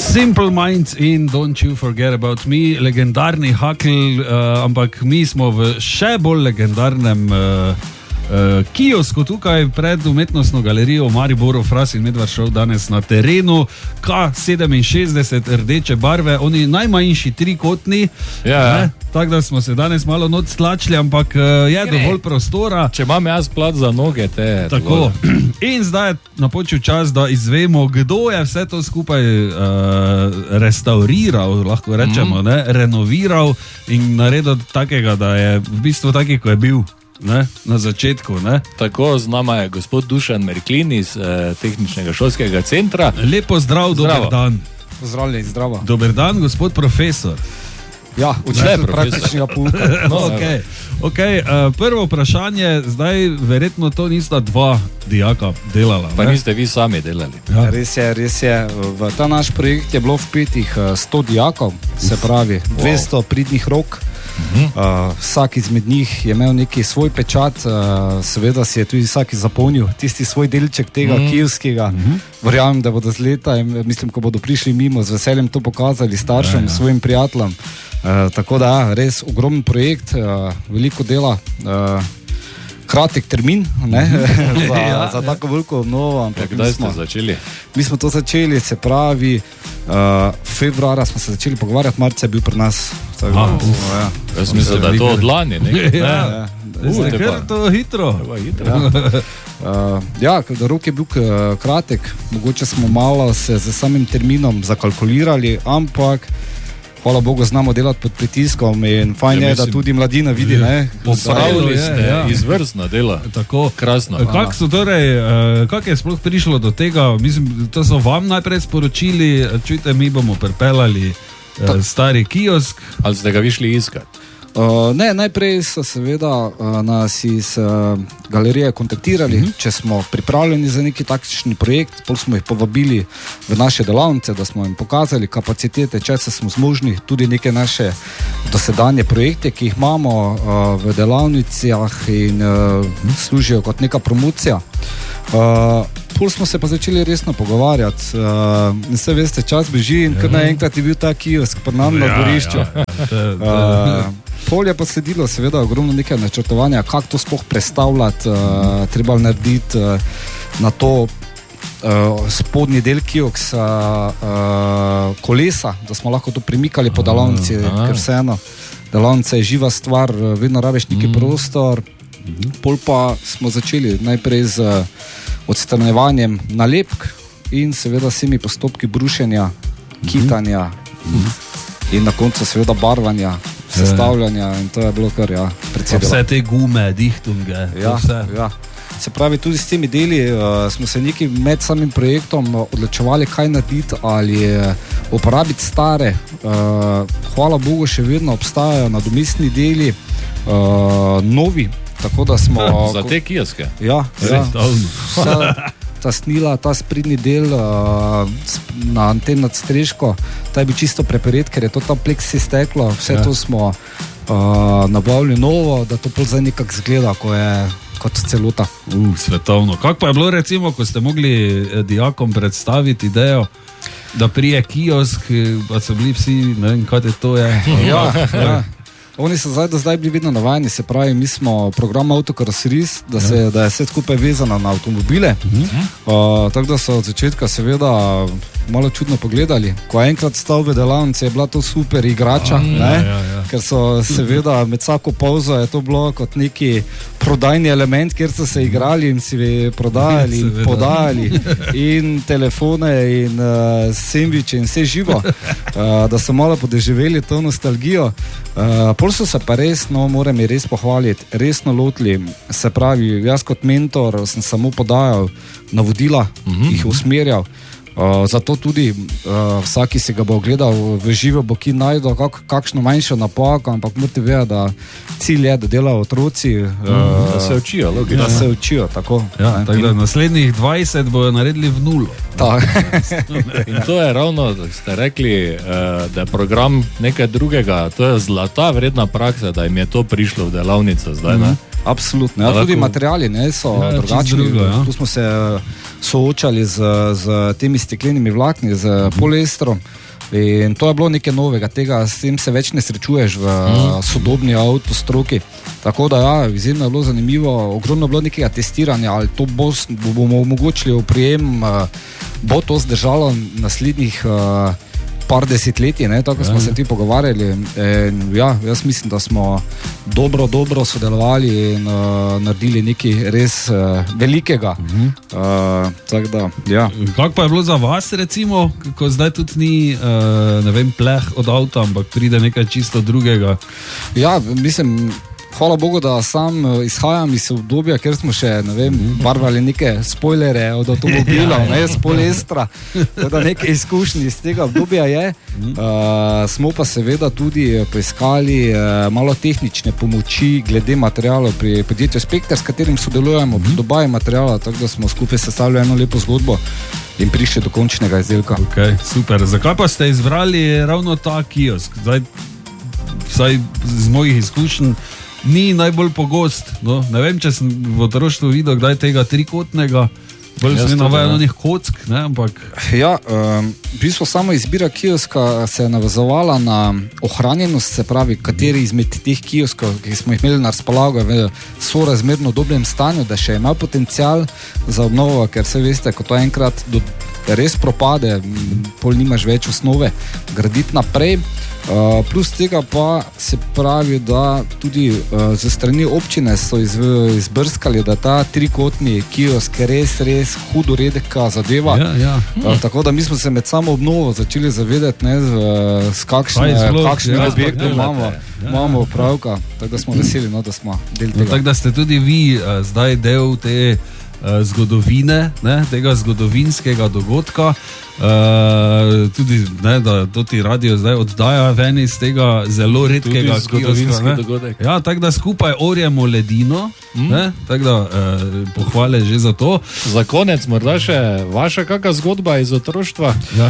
Simple Minds in Don't You Forget About Me, legendarni Hakl, ampak mi smo v še bolj legendarnem kiosku tukaj pred umetnostno galerijo v Mariboru. Fras in Medvard šel danes na terenu, K67 rdeče barve, oni najmanjši trikotni, tako da smo se danes malo noč stlačili, ampak je dovolj prostora. Če imam jaz plat za noge, te je tako. In zdaj je napočil čas, da izvemo, kdo je vse to skupaj restauriral, lahko rečemo, renoviral in naredil takega, da je v bistvu taki, ko je bil. Ne, na začetku. Ne. Tako, z nama je gospod Dušan Merklin iz Tehničnega šolskega centra. Lepo zdrav, dober dan. Pozdravljeni, zdravo. Dober dan, gospod profesor. Ja, učitelj praktičnega pouka. Okay, prvo vprašanje, zdaj verjetno to nista dva dijaka delala. Pa niste vi sami delali. Ja. Res je. V ta naš projekt je bilo vpetih 100 dijakov, se pravi 200 pridnih rok. Vsak izmed njih je imel neki svoj pečat, seveda si je tudi vsak zapolnil tisti svoj delček tega kijevskega. Verjamem, da bodo z leta, mislim, ko bodo prišli mimo, z veseljem to pokazali staršem, svojim prijateljem. Tako da, res ogromen projekt, veliko dela, kratek termin za tako veliko obnovo. Kdaj ste začeli? Mi smo to začeli, se pravi, februarja smo se začeli pogovarjati, marca je bil pri nas. Jaz mislim, da je to od lani. Ker to hitro. Rok je bil kratek, mogoče smo malo se z samim terminom zakalkulirali, ampak hvala Bogu, znamo delati pod pritiskom in fajn je, da tudi mladina vidi. Popravili ste izvrstna dela. Tako. Krasno. Kako je sploh prišlo do tega? Mislim, to so vam najprej sporočili, čujte, mi bomo pripeljali stari kiosk. Ali ste ga vi šli iskati? Ne, najprej so seveda nas iz galerije kontaktirali, če smo pripravljeni za neki taktični projekt, pol smo jih povabili v naše delavnice, da smo jim pokazali kapacitete, če smo zmožni, tudi neke naše dosedanje projekte, ki jih imamo v delavnicah in služijo kot neka promocija. Pol smo se pa začeli resno pogovarjati. Vse veste, čas beži in kar naenkrat je bil ta kiosk pri nam na dvorišču. Pol je pa sledilo seveda ogromno nekaj načrtovanja, kako to sploh predstavljati, treba narediti na to spodnji del kioksa kolesa, da smo lahko to premikali po delavnici, ker vseeno delavnica je živa stvar, vedno rabiš neki prostor. Pol pa smo začeli najprej z odstranjevanjem nalepk in seveda vsemi postopki brušenja, kitanja in na koncu seveda barvanja, sestavljanja in to je bilo kar, precej dela. Vse te gume, dihtunge, vse. Se pravi, tudi s temi deli smo se neki med samim projektom odločevali, kaj narediti ali uporabiti stare. Hvala Bogu, še vedno obstajajo nadomestni deli, novi, tako da smo... Za te kioske? Ja. Ta snila, ta sprednji del na tem nadstreško, ta je bil čisto preperet, ker je to ta pleksi steklo, vse to smo nabavili novo, da to pol zdaj nekako zgleda, ko je kot celota. Svetovno. Kako pa je bilo recimo, ko ste mogli dijakom predstaviti idejo, da prije kiosk, pa so bili vsi, ne vem, kaj to je. Oni so do zdaj bili vedno navajeni, se pravi, mi smo program Autokaroseries, da je vse skupaj vezano na avtomobile, tako da so od začetka seveda malo čudno pogledali. Ko je enkrat stal v delavnici, je bila to super igrača, ker so seveda med vsako pauzo je to bilo kot neki prodajni element, kjer so se igrali in si prodajali in podajali in telefone in sendviče in vse živo, da so malo podeživeli to nostalgijo. Pol so se pa resno, moram je res pohvaliti, resno lotili, se pravi, jaz kot mentor sem samo podajal navodila, jih usmerjal. Zato tudi vsaki si ga bo gledal v živo, bo ki najdel kakšno manjšo napako, ampak morate vedeti, da cilj je, da delajo otroci, da se učijo, logično. Da se učijo, tako. Tako da naslednjih 20 bojo naredili v nulo. In to je ravno, da ste rekli, da je program nekaj drugega, to je zlata vredna praksa, da jim je to prišlo v delavnico zdaj, ne? Absolutno. Ja, tudi materiali so drugačni. Drugo, ja. Tu smo se soočali z temi steklenimi vlakni, z poliestrom. In to je bilo nekaj novega, s tem se več ne srečuješ v sodobni avtostroki. Tako da ja, izjemno je bilo zanimivo, ogromno je bilo nekega testiranja, ali to bomo omogočili v prijem, bo to zdržalo naslednjih par desetletij, tako smo se ti pogovarjali. Ja, jaz mislim, da smo dobro sodelovali in naredili nekaj res velikega. Tako da, ja. Kako pa je bilo za vas, recimo, ko zdaj tudi ni, ne vem, pleh od avta, ampak pride nekaj čisto drugega? Ja, mislim, hvala Bogu, da sam izhajam iz obdobja, ker smo še, ne vem, barvali neke spoilere od avtomobilov, z poliestra, da nekaj izkušnji iz tega obdobja je. Smo pa seveda tudi poiskali malo tehnične pomoči glede materijalov pri podjetju Spekter, s katerim sodelujemo pri dobavi materijala, tako da smo skupaj sestavili eno lepo zgodbo in prišli do končnega izdelka. Ok, super. Zakaj pa ste izbrali ravno ta kiosk? Zdaj, vsaj z mojih izkušenj, ni najbolj pogost. No? Ne vem, če sem v otroštvu videl kdaj tega trikotnega, bolj sem navajal onih kock, ne, ampak... Ja, v bistvu samo izbira kioska se je navezovala na ohranjenost, se pravi, kateri izmed teh kioskov, ki smo jih imeli na razpolago, so razmerno v dobrem stanju, da še ima potencial za obnovo, ker se veste, ko to enkrat res propade, pol nimaš več osnove graditi naprej. Plus tega pa se pravi, da tudi ze strani občine so izbrskali, da ta trikotni kiosk res hudo redka zadeva. Tako da mi smo se med samo obnovo začeli zavedati, s kakšnim objektom imamo pravka. Tako da smo veseli, da smo del tega. Tako da ste tudi vi zdaj del te zgodovine, tega zgodovinskega dogodka. Tudi, da to ti radio zdaj oddaja ven iz tega zelo redkega zgodovinskega dogodka. Ja, tako da skupaj orjemo ledino, tako da pohvale že za to. Za konec morda še vaša kakšna zgodba iz otroštva? Ja.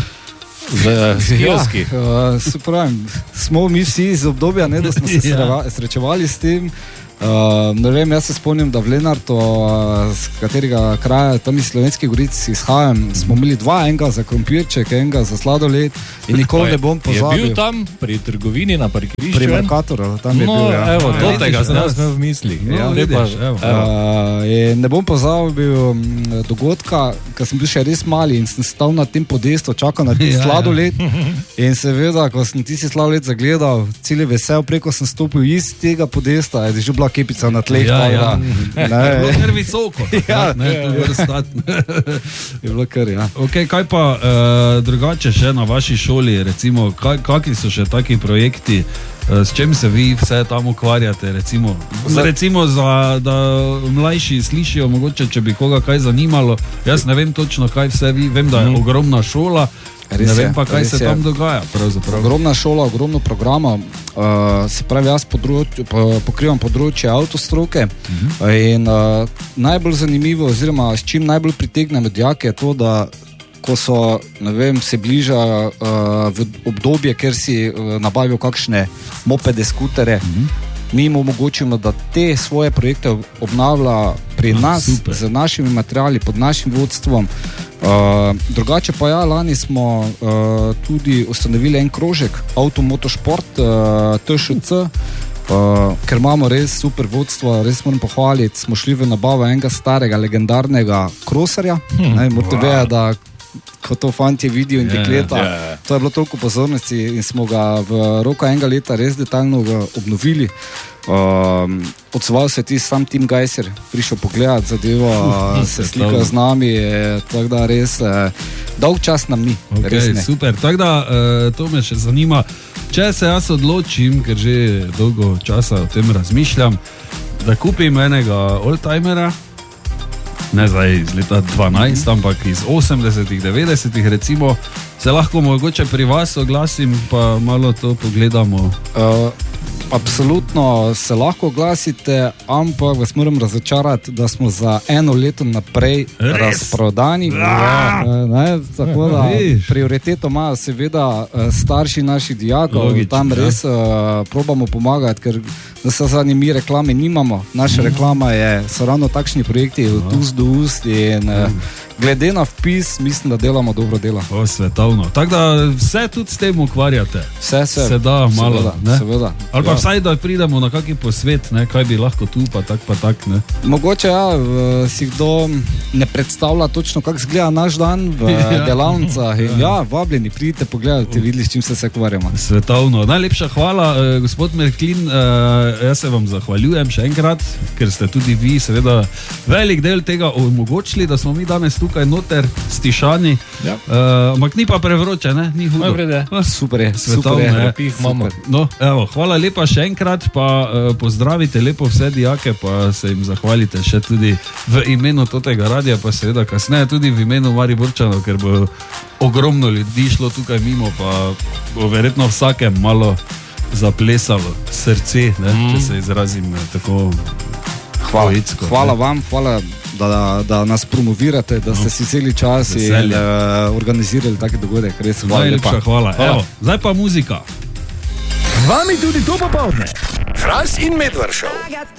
Z kioski. Se pravi, smo mi vsi iz obdobja, da smo se srečevali s tem. Ne vem, jaz se spomnim, da v Lenartu, z katerega kraja tam iz Slovenskih Goric izhajam, smo imeli dva, enega za krompirček, enega za sladoled in nikoli ne bom pozabil. Je bil tam pri trgovini na parkirišču? Pri Mercatorju, tam je bil. Evo, do tega sem jaz imel v mislih. Ne bom pozabil dogodka, ker sem bil še res mali in sem stal na tem podestu, čakal na sladoled in seveda, ko sem tisti sladoled zagledal, cel vesel, preko sem stopil iz tega podesta, je že bila kepica na tleh. Je bilo kar visoko. Je bilo kar, ja. Ok, kaj pa drugače še na vaši šoli, recimo, kakvi so še taki projekti, s čem se vi vse tam ukvarjate, recimo da mlajši slišijo, mogoče, če bi koga kaj zanimalo, jaz ne vem točno, kaj vse vi, vem, da je ogromna šola, ne vem pa, kaj se tam dogaja pravzaprav. Ogromna šola, ogromno programa, se pravi, jaz pokrivam področje avtostroke in najbolj zanimivo, oziroma s čim najbolj pritegnem dijake je to, da ko so, ne vem, se bliža v obdobje, ker si nabavijo kakšne mopede, skutere, mi jim omogočimo, da te svoje projekte obnavlja pri nas, z našimi materiali, pod našim vodstvom. Drugače pa ja, lani smo tudi ustanovili en krožek Automotošport TŠC, ker imamo res super vodstvo, res moram pohvaliti, smo šli v nabavo enega starega, legendarnega krosarja. Morate vedeti, da ko to fantje vidijo in dekleta, to je bilo toliko pozornosti in smo ga v roku enega leta res detaljno obnovili. Odzval se ti sam Tim Geiser, prišel pogledat zadevo, se slika z nami, tako da res dolg čas nam ni. Okay, super, tako da to me še zanima, če se jaz odločim, ker že dolgo časa o tem razmišljam, da kupim enega oldtimera, ne zdaj iz leta 12, ampak iz 80-ih, 90-ih recimo, se lahko mogoče pri vas oglasim, pa malo to pogledamo. Absolutno se lahko oglasite, ampak vas moram razočarati, da smo za 1 leto naprej razprodani. Tako da prioriteto imajo seveda starši naših dijakov, tam res probamo pomagati, ker da se zadnji mi reklame nimamo. Naša reklama so ravno takšni projekti od ust do ust in glede na vpis, mislim, da delamo dobro delo. Svetovno. Tako da vse tudi s tem ukvarjate. Vse. Se da malo. Seveda. Ali pa vsaj, da pridemo na kakšen posvet, ne? Kaj bi lahko tu, pa tak. Ne? Mogoče si kdo ne predstavlja točno, kako izgleda naš dan v delavnicah. Vabljeni, pridite pogledati, videli, s čim se ukvarjamo. Svetovno. Najlepša hvala, gospod Merklin. Jaz se vam zahvaljujem še enkrat, ker ste tudi vi seveda velik del tega omogočili, da smo mi danes tukaj noter stišani. Ampak ni pa prevroče, ne? Ni hudo. Super je. No, evo, hvala lepa še enkrat, pa pozdravite lepo vse dijake, pa se jim zahvalite še tudi v imenu totega radia, pa seveda kasneje tudi v imenu Mariborčanov, ker bo ogromno ljudi šlo tukaj mimo, pa bo verjetno vsakem malo zaplesalo srce, če se izrazim tako poetsko. Hvala vam, hvala, da nas promovirate, da ste si celi čas in organizirali take dogodek. Res hvala lepa. Hvala. Evo, zdaj pa muzika. Z vami tudi to popoldne. Fras in Medvard Show.